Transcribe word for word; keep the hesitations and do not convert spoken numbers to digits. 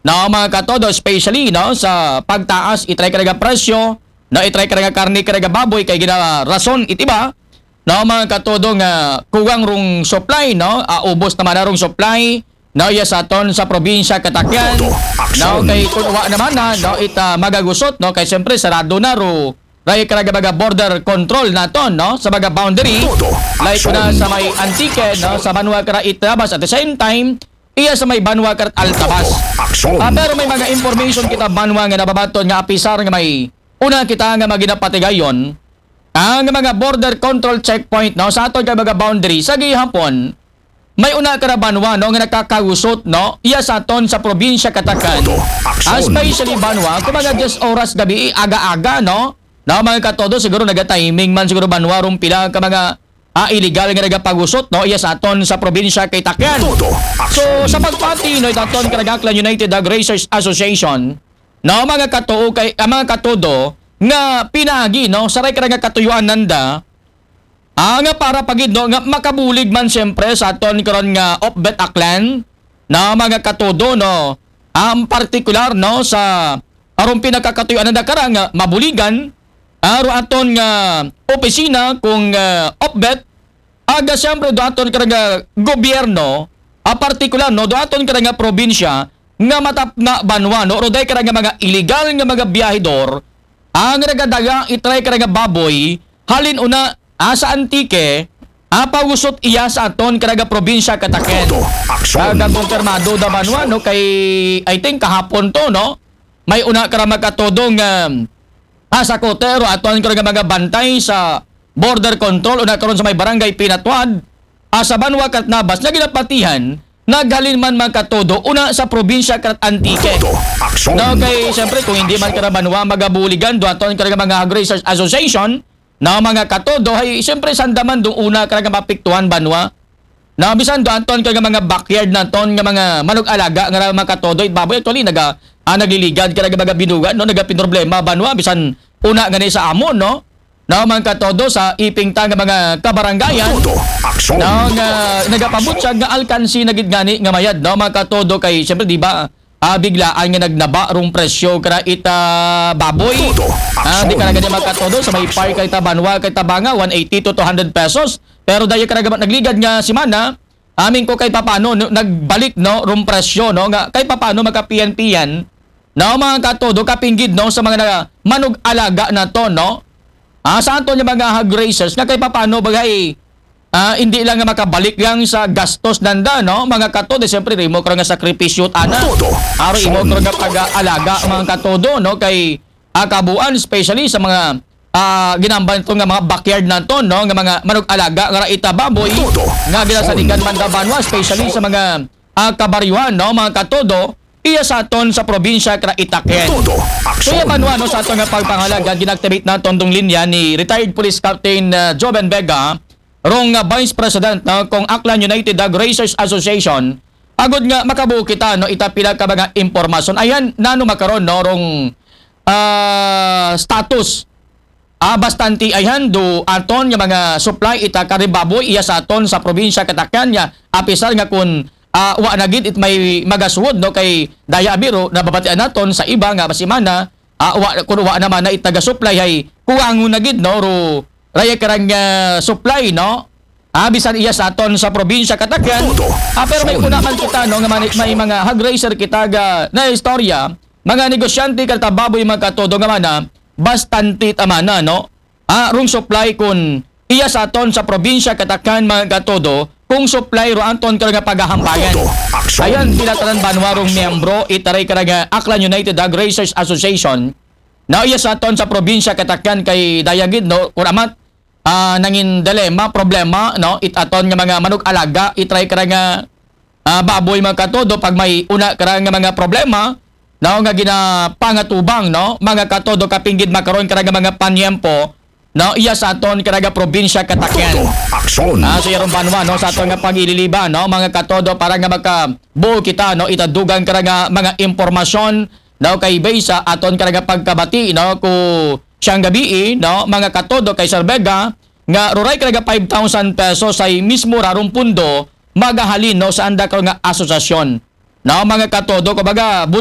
No, mga katodo, especially no sa pagtaas itry ka nga presyo, no itry ka nga karne ka nga baboy kay gina rason itiba. No, mga katodo nga kuwang rong supply no, uh, ubos naman na rong supply. No, iya sa aton sa probinsya Katakyan. No, kay kunwa naman na no ita magagusot no kay siyempre sarado na ro. Ray ka nga border control naton no sa mga boundary. Like na sa may Antique no sa Banwa Kara Itabas at the same time iya sa may Banwa Karat Altabas. Ah, pero may mga information kita Banwa nga nababaton nga apisar nga may una kita nga maginapatigayon ang mga border control checkpoint no sa aton nga mga boundary sa gihapon may una ka Banwa no nga nakakagusot no iya sa aton sa probinsya Katakan. Especially Banwa kung mga just oras gabi aga-aga no no mga katodo siguro naga-timing man siguro Banwa rum pila ka mga Ah, illegal nga nagapagusot no iya sa aton sa probinsya kay Takyan. So sa pagpati no iton Karagaklan United Ag Racers Association no mga katuo kay ah, mga katodo nga pinagi no saray ka nga katuyuan nanda ah, nga para pagid no nga makabulig man siyempre sa aton karon nga Opbet Aklan na mga katodo no ang particular no sa aron pinakakatuyuan nanda karang nga mabuligan aro aton nga opisina kung uh, Opbet aga siyempre do aton nga gobyerno a partikular no do aton nga probinsya nga matap na Banwa no roday nga mga illegal nga mga biyahedor ang nagadaga itry nga baboy halin una asa Antique apagusot iya sa aton nga probinsya Kataken. Kaga konfirmado da Banwa no kay I think kahapon to no may una ka magkatodong um, asa kotero aton ko nga mga bantay sa border control una karon sa may barangay Pinatuad asa Banwa kat Nabas na ginapatihan naghalin man magkatodo una sa probinsya kat Antique. No kay siyempre kung hindi man ka Banwa magabuligan do aton ka mga Ag Racers Association na mga katodo ay siyempre sandaman do una ka nga mapiktuhan Banwa. Na bisan do aton ka mga backyard naton nga mga manug alaga nga mga katodo baboy actually naga ah, nagliligad ka mga binugan no nagapinroblema Banwa bisan una gani sa amon no no man katodo sa ipingta nga mga kabarangayan no nga nagapabot siya nga alkansi na gid gani nga mayad no mga katodo kay syempre di ba ah, biglaan nga nagnaba rong presyo kara ita baboy ah, di ka na gani mga katodo sa may park kay Banwa kay Tabanga one eighty to two hundred pesos pero daya ka na nagligad nga si Mana amin ko kay papano no, nagbalik no rong presyo no nga kay papano magka-P N P yan no mga katodo kapinggid no sa mga na, manug alaga na to no ah, sa ato yung mga Ag Racers nga kay papano bagay ah, hindi lang nga makabalik lang sa gastos nanda no mga katodo siyempre imo ka nga sakripisyo ana aro imo ka nga pag-alaga mga katodo no kay ah, kabuan especially sa mga ah, ginamban ito nga mga backyard na to no nga mga manug alaga nga ita baboy nga ginasaligan man da Banwa especially sa mga ah, kabaryuan no mga katodo iya sa aton sa probinsya kra Itaken. So iya Banwa no sa aton nga pagpangalaga ginactivate naton tong linya ni retired Police Captain uh, Joven Vega rong uh, Vice President no kung Aklan United Ag Racers Association agud nga makabuo kita no itapila ka mga impormasyon ayan nano makaron no rong uh, status ah bastante ayan do aton nga mga supply ita karibaboy iya sa aton sa probinsya Katakan nya apisar nga kun Uh, wa na gid it may magaswod no kay daya biro nababatian naton sa iba nga basimana uh, wa kun wa naman na itaga supply hay kuwangon na gid no ro raya karang uh, supply no ah, bisan iya sa aton sa probinsya Katakan ah, pero may una man kita no nga may, may mga Ag Racer kita ga na istorya mga negosyante kada baboy mga katodo nga mana bastante tamana no ah, rong supply kun iya sa aton sa probinsya Katakan mga katodo kung supply ro anton ka nga pagahambayan. Ayan tinatanan Banwarong miyembro itaray ka nga Aklan United Ag Racers Association. Na iya sa aton sa probinsya Katakan kay dayagid no kun amat uh, nangin dilema problema no it aton nga mga manug alaga itaray ka nga uh, baboy mga katodo pag may una ka nga mga problema no nga ginapangatubang no mga katodo kapinggid makaron ka nga mga panyempo no iya sa aton karaga probinsya Kataken. Ah, so yaron Banwa no sa aton nga pagililiba no mga katodo para nga maka buo kita no itadugang karaga mga impormasyon no kay base sa aton karaga pagkabati no ko siyang gabi no mga katodo kay Sir Vega nga ruray karaga five thousand pesos ay mismo rarong pundo magahalin no sa anda nga asosasyon no mga katodo kumbaga